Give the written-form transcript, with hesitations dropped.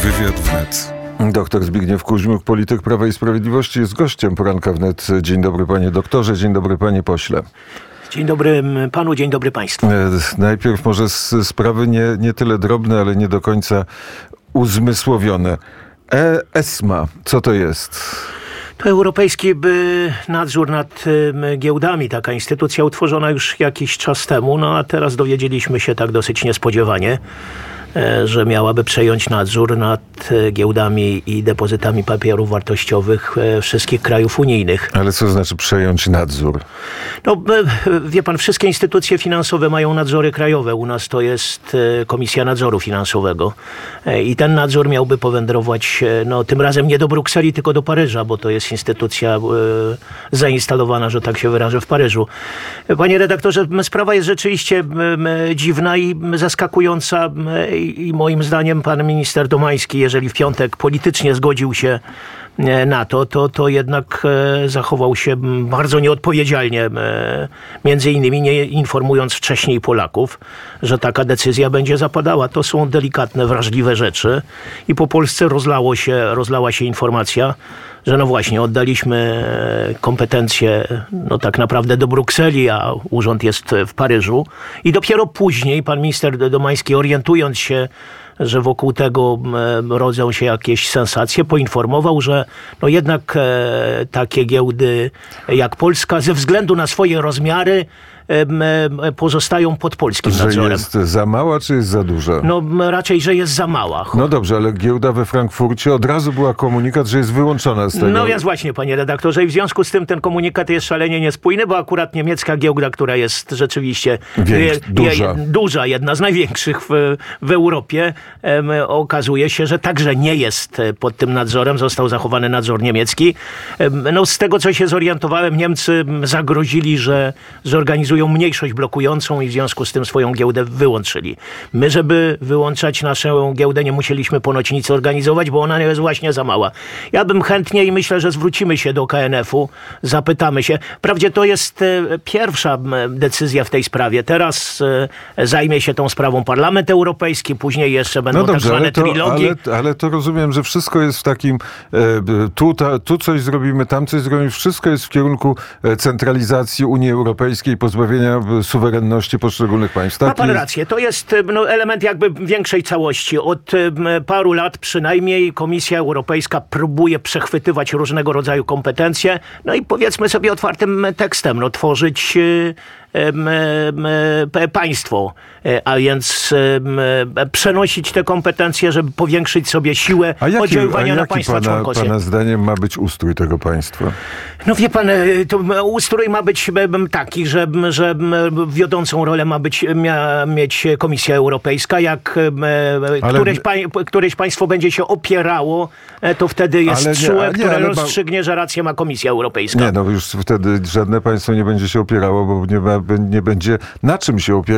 Wywiad wnet. Doktor Zbigniew Kuźmiuk, polityk Prawa i Sprawiedliwości, jest gościem poranka wnet. Dzień dobry, panie doktorze, dzień dobry, panie pośle. Dzień dobry panu, dzień dobry państwu. Najpierw może sprawy nie tyle drobne, ale nie do końca uzmysłowione. ESMA, co to jest? To Europejski Nadzór nad Giełdami, taka instytucja utworzona już jakiś czas temu, no a teraz dowiedzieliśmy się tak dosyć niespodziewanie, że miałaby przejąć nadzór nad giełdami i depozytami papierów wartościowych wszystkich krajów unijnych. Ale co znaczy przejąć nadzór? No, wie pan, wszystkie instytucje finansowe mają nadzory krajowe. U nas to jest Komisja Nadzoru Finansowego. I ten nadzór miałby powędrować, no tym razem nie do Brukseli, tylko do Paryża, bo to jest instytucja zainstalowana, że tak się wyrażę, w Paryżu. Panie redaktorze, sprawa jest rzeczywiście dziwna i zaskakująca. I moim zdaniem pan minister Domański, jeżeli w piątek politycznie zgodził się na to jednak zachował się bardzo nieodpowiedzialnie, między innymi nie informując wcześniej Polaków, że taka decyzja będzie zapadała. To są delikatne, wrażliwe rzeczy i po Polsce rozlała się informacja, że no właśnie, oddaliśmy kompetencje no tak naprawdę do Brukseli, a urząd jest w Paryżu. I dopiero później pan minister Domański, orientując się, że wokół tego rodzą się jakieś sensacje, poinformował, że no jednak takie giełdy jak Polska ze względu na swoje rozmiary pozostają pod polskim nadzorem. Że jest za mała, czy jest za duża? No raczej, że jest za mała. No dobrze, ale giełda we Frankfurcie od razu była komunikat, że jest wyłączona z tego. No więc właśnie, panie redaktorze, i w związku z tym ten komunikat jest szalenie niespójny, bo akurat niemiecka giełda, która jest rzeczywiście duża, jedna z największych w Europie, okazuje się, że także nie jest pod tym nadzorem. Został zachowany nadzór niemiecki. No z tego, co się zorientowałem, Niemcy zagrozili, że zorganizują mniejszość blokującą i w związku z tym swoją giełdę wyłączyli. My, żeby wyłączać naszą giełdę, nie musieliśmy ponoć nic organizować, bo ona jest właśnie za mała. Ja bym chętnie i myślę, że zwrócimy się do KNF-u, zapytamy się. Wprawdzie to jest pierwsza decyzja w tej sprawie. Teraz zajmie się tą sprawą Parlament Europejski, później jeszcze będą tak zwane trilogi. Ale to rozumiem, że wszystko jest w takim tu coś zrobimy, tam coś zrobimy. Wszystko jest w kierunku centralizacji Unii Europejskiej, pozbawienia suwerenności poszczególnych państw. Ma pan rację. To jest element jakby większej całości. Od paru lat przynajmniej Komisja Europejska próbuje przechwytywać różnego rodzaju kompetencje. No i powiedzmy sobie otwartym tekstem, tworzyć państwo, a więc przenosić te kompetencje, żeby powiększyć sobie siłę oddziaływania na państwa członkowskie. Pana zdaniem ma być ustrój tego państwa? No wie pan, to ustrój ma być taki, że wiodącą rolę ma mieć Komisja Europejska. Jak któreś państwo będzie się opierało, to wtedy jest TSUE, które rozstrzygnie, że rację ma Komisja Europejska. Nie, no już wtedy żadne państwo nie będzie się opierało, bo nie będzie na czym się opierać.